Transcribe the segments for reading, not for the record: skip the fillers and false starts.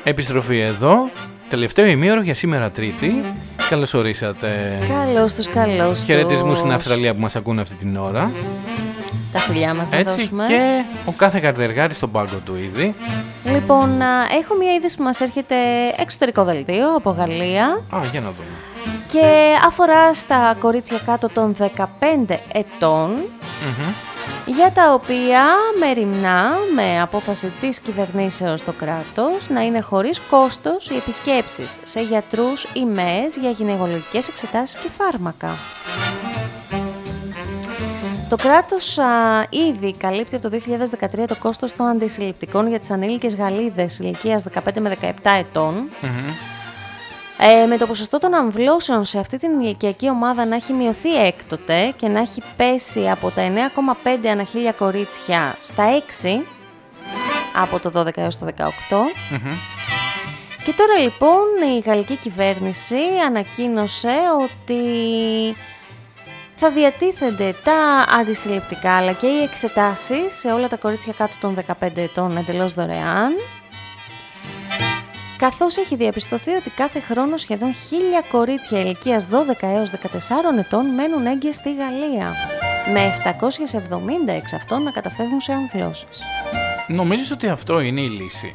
Επιστροφή εδώ. Τελευταίο ημίωρο για σήμερα Τρίτη. Καλώς ορίσατε. Καλώς τους. Χαιρετισμούς στην Αυστραλία που μας ακούνε αυτή την ώρα. Τα φιλιά μας να έτσι δώσουμε. Και ο κάθε καρτεργάρης στον πάγκο του ήδη. Λοιπόν, έχω μια είδηση που μας έρχεται εξωτερικό δελτίο από Γαλλία. Για να δούμε. Και αφορά στα κορίτσια κάτω των 15 ετών. Για τα οποία μεριμνά με απόφαση της κυβερνήσεως το κράτος να είναι χωρίς κόστος οι επισκέψεις σε γιατρούς ή ΜΕΕΣ για γυναικολογικές εξετάσεις και φάρμακα. Το κράτος ήδη καλύπτει από το 2013 το κόστος των αντισυλληπτικών για τις ανήλικες Γαλλίδες ηλικίας 15 με 17 ετών. Με το ποσοστό των αμβλώσεων σε αυτή την ηλικιακή ομάδα να έχει μειωθεί έκτοτε και να έχει πέσει από τα 9,5 ανά 1000 κορίτσια στα 6 από το 12 έως το 18. Και τώρα λοιπόν η γαλλική κυβέρνηση ανακοίνωσε ότι θα διατίθενται τα αντισυλληπτικά αλλά και οι εξετάσεις σε όλα τα κορίτσια κάτω των 15 ετών εντελώς δωρεάν. Καθώς έχει διαπιστωθεί ότι κάθε χρόνο σχεδόν 1000 κορίτσια ηλικίας 12 έως 14 ετών μένουν έγκυες στη Γαλλία, με 770 εξ αυτών να καταφεύγουν σε αμβλώσεις. Νομίζεις ότι αυτό είναι η λύση?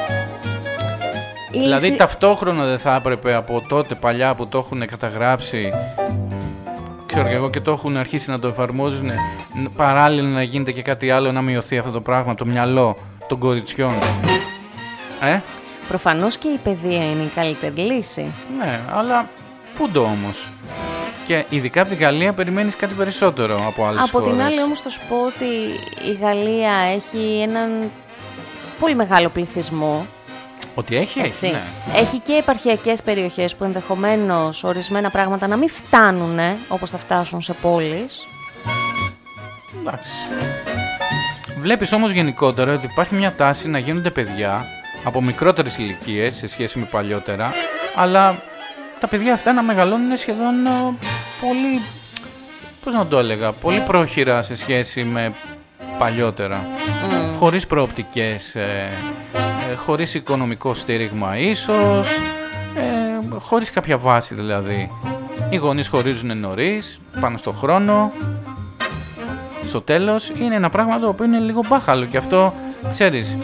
Δηλαδή ταυτόχρονα δεν θα έπρεπε από τότε παλιά που το έχουν καταγράψει, ξέρω και εγώ, και το έχουν αρχίσει να το εφαρμόζουν, παράλληλα να γίνεται και κάτι άλλο, να μειωθεί αυτό το πράγμα, το μυαλό των κοριτσιών? Προφανώς και η παιδεία είναι η καλύτερη λύση. Ναι, αλλά πού το όμως? Και ειδικά από την Γαλλία περιμένεις κάτι περισσότερο από άλλες χώρες. Από την άλλη όμως θα σου πω ότι η Γαλλία έχει έναν πολύ μεγάλο πληθυσμό. Ότι έχει, έτσι. Ναι. Έχει και επαρχιακές περιοχές που ενδεχομένως ορισμένα πράγματα να μην φτάνουν όπως θα φτάσουν σε πόλεις. Εντάξει. Βλέπεις όμως γενικότερα ότι υπάρχει μια τάση να γίνονται παιδιά από μικρότερες ηλικίες σε σχέση με παλιότερα, αλλά τα παιδιά αυτά να μεγαλώνουν σχεδόν πολύ, πώς να το έλεγα, πολύ πρόχειρα σε σχέση με παλιότερα. Χωρίς προοπτικές, χωρίς οικονομικό στήριγμα ίσως, χωρίς κάποια βάση δηλαδή. Οι γονείς χωρίζουν νωρίς, πάνω στο χρόνο. Στο τέλος είναι ένα πράγμα το οποίο είναι λίγο μπάχαλο και αυτό, ξέρεις,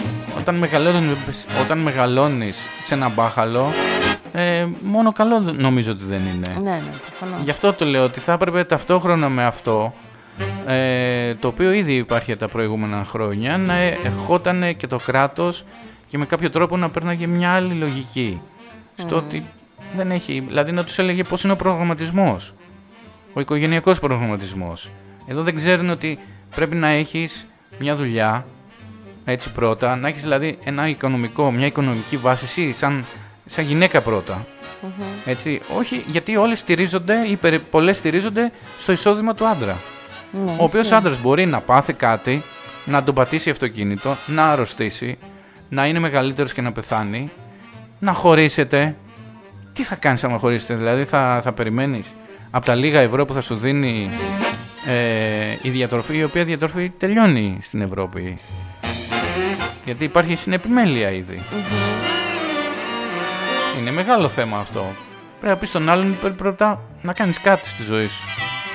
όταν μεγαλώνεις σε ένα μπάχαλο, μόνο καλό νομίζω ότι δεν είναι. Ναι, προφανώς. Γι' αυτό το λέω ότι θα έπρεπε ταυτόχρονα με αυτό, το οποίο ήδη υπάρχει τα προηγούμενα χρόνια, να ερχόταν και το κράτος και με κάποιο τρόπο να πέρναγε μια άλλη λογική. Στο ότι δεν έχει, δηλαδή να τους έλεγε πώς είναι ο προγραμματισμός, ο οικογενειακός προγραμματισμός. Εδώ δεν ξέρουν ότι πρέπει να έχεις μια δουλειά, έτσι πρώτα, να έχεις δηλαδή μια οικονομική βάση εσύ, σαν γυναίκα πρώτα. Έτσι, όχι, γιατί όλες στηρίζονται, ή πολλές στηρίζονται στο εισόδημα του άντρα. Ναι, ο οποίος άντρας μπορεί να πάθει κάτι, να τον πατήσει αυτοκίνητο, να αρρωστήσει, να είναι μεγαλύτερος και να πεθάνει, να χωρίσετε. Τι θα κάνεις άμα χωρίσετε, δηλαδή θα περιμένεις από τα λίγα ευρώ που θα σου δίνει η διατροφή, η οποία διατροφή τελειώνει στην Ευρώπη? Γιατί υπάρχει συνεπιμέλεια ήδη. Είναι μεγάλο θέμα αυτό. Πρέπει να πεις στον άλλον πρώτα να κάνεις κάτι στη ζωή σου.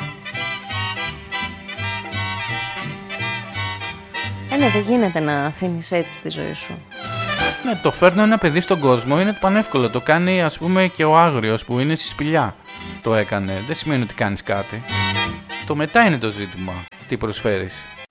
Ναι, δεν γίνεται να αφήνεις έτσι τη ζωή σου. Ναι, το φέρνω ένα παιδί στον κόσμο είναι πανεύκολο. Το κάνει, ας πούμε, και ο Άγριος που είναι στη σπηλιά. Το έκανε. Δεν σημαίνει ότι κάνεις κάτι. Το μετά είναι το ζήτημα. Τι προσφέρεις.